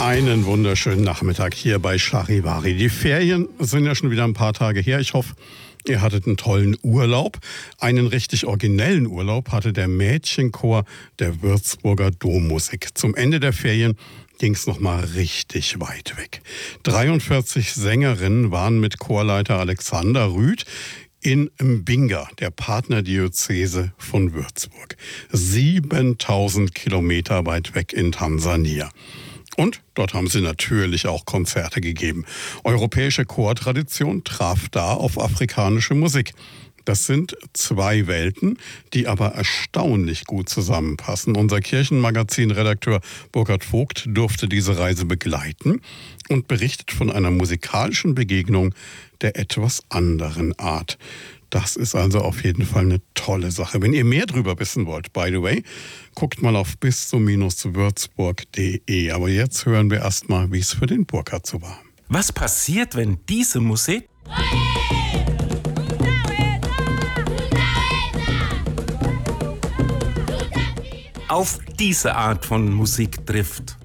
Einen wunderschönen Nachmittag hier bei Charivari. Die Ferien sind ja schon wieder ein paar Tage her. Ich hoffe, ihr hattet einen tollen Urlaub. Einen richtig originellen Urlaub hatte der Mädchenchor der Würzburger Dommusik. Zum Ende der Ferien ging es nochmal richtig weit weg. 43 Sängerinnen waren mit Chorleiter Alexander Rüth in Mbinga, der Partnerdiözese von Würzburg. 7000 Kilometer weit weg in Tansania. Und dort haben sie natürlich auch Konzerte gegeben. Europäische Chortradition traf da auf afrikanische Musik. Das sind zwei Welten, die aber erstaunlich gut zusammenpassen. Unser Kirchenmagazin-Redakteur Burkhard Vogt durfte diese Reise begleiten und berichtet von einer musikalischen Begegnung der etwas anderen Art. Das ist also auf jeden Fall eine tolle Sache. Wenn ihr mehr drüber wissen wollt, by the way, guckt mal auf bistum-würzburg.de. Aber jetzt hören wir erstmal, wie es für den Burkhard so war. Was passiert, wenn diese Musik auf diese Art von Musik trifft?